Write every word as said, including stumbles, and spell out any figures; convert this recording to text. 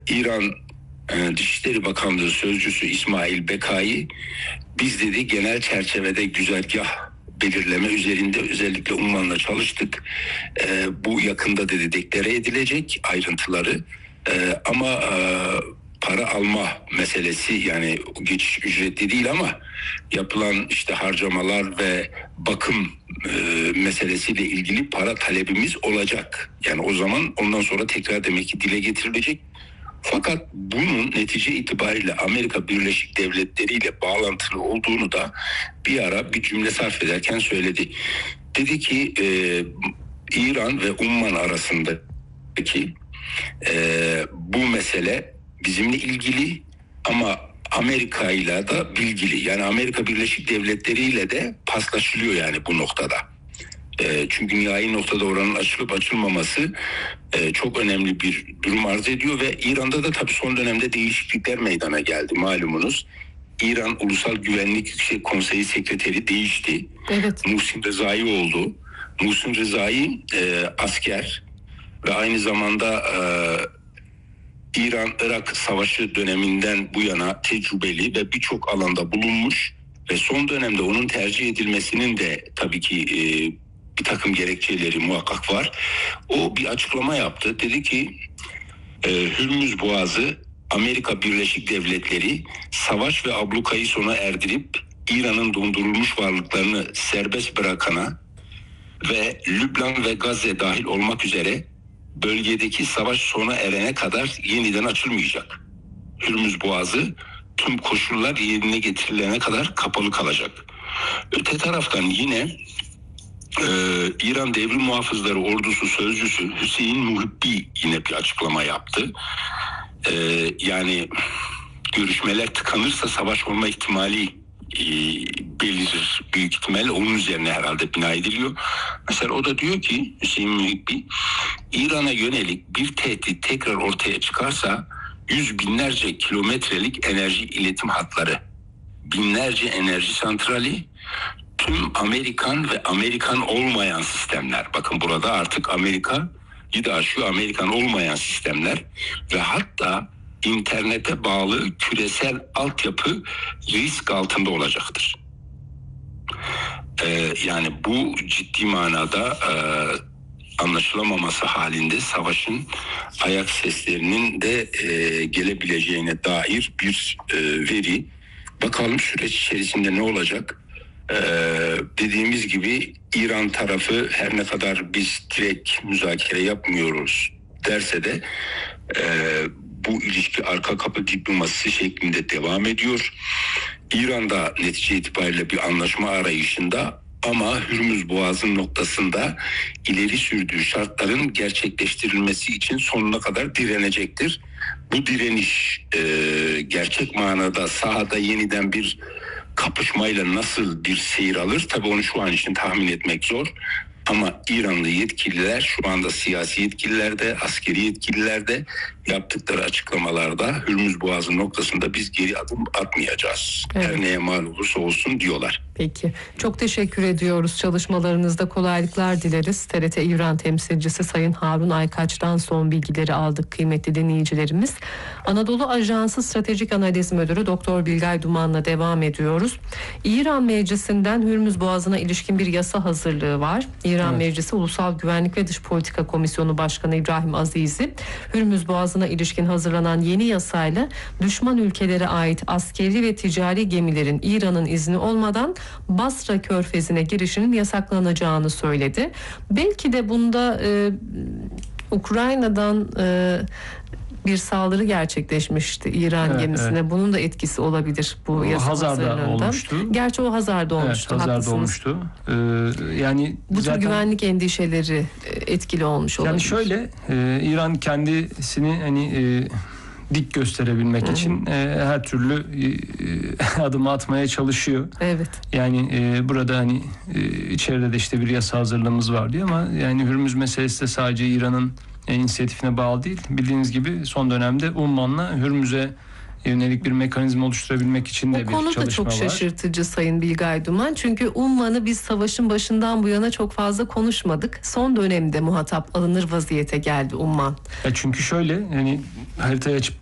İran e, Dışişleri Bakanlığı Sözcüsü İsmail Bekai, biz dedi genel çerçevede güzergah belirleme üzerinde özellikle Umman'la çalıştık. E, bu yakında dedi deklare edilecek ayrıntıları. E, ama e, para alma meselesi, yani geçiş ücretli değil ama yapılan işte harcamalar ve bakım e, meselesiyle ilgili para talebimiz olacak. Yani o zaman ondan sonra tekrar demek ki dile getirilecek. Fakat bunun netice itibariyle Amerika Birleşik Devletleri ile bağlantılı olduğunu da bir ara bir cümle sarf ederken söyledi. Dedi ki e, İran ve Umman arasındaki e, bu mesele bizimle ilgili ama Amerika ile de bilgili. Yani Amerika Birleşik Devletleri ile de paslaşılıyor yani bu noktada. E, çünkü nihai noktada oranın açılıp açılmaması e, çok önemli bir durum arz ediyor ve İran'da da tabii son dönemde değişiklikler meydana geldi malumunuz. İran Ulusal Güvenlik Yüksek Konseyi Sekreteri değişti. Evet. Muhsin Rezai oldu. Muhsin Rezai e, asker ve aynı zamanda e, İran-Irak Savaşı döneminden bu yana tecrübeli ve birçok alanda bulunmuş ve son dönemde onun tercih edilmesinin de tabii ki e, bir takım gerekçeleri muhakkak var. O bir açıklama yaptı. Dedi ki e, Hürmüz Boğazı Amerika Birleşik Devletleri savaş ve ablukayı sona erdirip İran'ın dondurulmuş varlıklarını serbest bırakana ve Lübnan ve Gazze dahil olmak üzere bölgedeki savaş sona erene kadar yeniden açılmayacak. Hürmüz Boğazı tüm koşullar yerine getirilene kadar kapalı kalacak. Öte taraftan yine e, İran Devrim Muhafızları Ordusu Sözcüsü Hüseyin Muhibbi yine bir açıklama yaptı. E, yani görüşmeler tıkanırsa savaş olma ihtimali e, belirir. Büyük ihtimalle onun üzerine herhalde bina ediliyor. Mesela o da diyor ki Hüseyin Muhibbi, İran'a yönelik bir tehdit tekrar ortaya çıkarsa yüz binlerce kilometrelik enerji iletim hatları, binlerce enerji santrali, tüm Amerikan ve Amerikan olmayan sistemler, bakın burada artık Amerika'yı da aşıyor, Amerikan olmayan sistemler ve hatta internete bağlı küresel altyapı risk altında olacaktır. Ee, yani bu ciddi manada e, anlaşılamaması halinde savaşın ayak seslerinin de e, gelebileceğine dair bir e, veri. Bakalım süreç içerisinde ne olacak? Ee, dediğimiz gibi İran tarafı her ne kadar biz direkt müzakere yapmıyoruz derse de e, bu ilişki arka kapı diplomasisi şeklinde devam ediyor. İran da netice itibariyle bir anlaşma arayışında ama Hürmüz Boğazı noktasında ileri sürdüğü şartların gerçekleştirilmesi için sonuna kadar direnecektir. Bu direniş e, gerçek manada sahada yeniden bir kapışmayla nasıl bir seyir alır? Tabii onu şu an için tahmin etmek zor. Ama İranlı yetkililer, şu anda siyasi yetkililer de, askeri yetkililer de yaptıkları açıklamalarda Hürmüz Boğazı noktasında biz geri adım atmayacağız. Evet. Her neye mal olursa olsun diyorlar. Peki. Çok teşekkür ediyoruz. Çalışmalarınızda kolaylıklar dileriz. T R T İran temsilcisi Sayın Harun Aykaç'tan son bilgileri aldık kıymetli dinleyicilerimiz. Anadolu Ajansı Stratejik Analiz Müdürü Doktor Bilgay Duman'la devam ediyoruz. İran Meclisi'nden Hürmüz Boğazı'na ilişkin bir yasa hazırlığı var. İran evet. Meclisi Ulusal Güvenlik ve Dış Politika Komisyonu Başkanı İbrahim Aziz'i Hürmüz Boğazı'na ilişkin hazırlanan yeni yasayla düşman ülkelere ait askeri ve ticari gemilerin İran'ın izni olmadan Basra Körfezi'ne girişinin yasaklanacağını söyledi. Belki de bunda e, Ukrayna'dan e, bir saldırı gerçekleşmişti İran evet, gemisine. Evet. Bunun da etkisi olabilir bu o yasa Hazar'da hazırlığında. Olmuştu. Gerçi o Hazar'da olmuştu. Evet, Hazar'da haklısınız. olmuştu. Ee, yani bu zaten, tür güvenlik endişeleri etkili olmuş olabilir. Yani şöyle e, İran kendisini hani e, dik gösterebilmek Hı-hı. için e, her türlü e, adım atmaya çalışıyor. Evet. Yani e, burada hani e, içeride de işte bir yasa hazırlığımız var diyor ama yani Hürmüz meselesi de sadece İran'ın e, inisiyatifine bağlı değil. Bildiğiniz gibi son dönemde Umman'la Hürmüz'e yönelik bir mekanizma oluşturabilmek için de Bu bir konu da çalışma çok var. şaşırtıcı Sayın Bilgay Duman. Çünkü Umman'ı biz savaşın başından bu yana çok fazla konuşmadık. Son dönemde muhatap alınır vaziyete geldi Umman. Ya çünkü şöyle hani haritayı açıp